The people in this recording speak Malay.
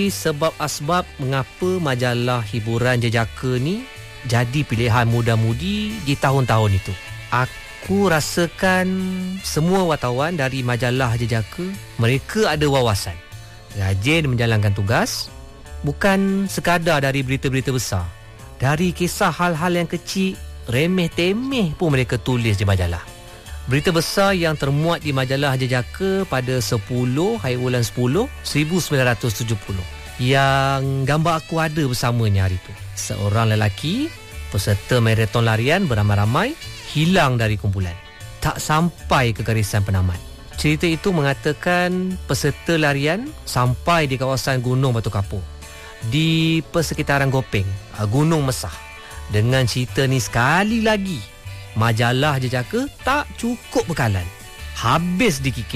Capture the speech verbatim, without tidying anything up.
Sebab asbab mengapa majalah hiburan jejaka ni jadi pilihan muda-mudi di tahun-tahun itu. Aku rasakan semua wartawan dari majalah jejaka, mereka ada wawasan, rajin menjalankan tugas, bukan sekadar dari berita-berita besar. Dari kisah hal-hal yang kecil, remeh-temeh pun mereka tulis di majalah. Berita besar yang termuat di majalah jejaka pada sepuluh hari bulan sepuluh seribu sembilan ratus tujuh puluh. Yang gambar aku ada bersamanya hari itu. Seorang lelaki, peserta maraton larian beramai-ramai, hilang dari kumpulan. Tak sampai ke garisan penamat. Cerita itu mengatakan peserta larian sampai di kawasan Gunung Batu Kapur, di persekitaran Gopeng, Gunung Mesah. Dengan cerita ni sekali lagi, majalah jejaka tak cukup bekalan. Habis dikikir.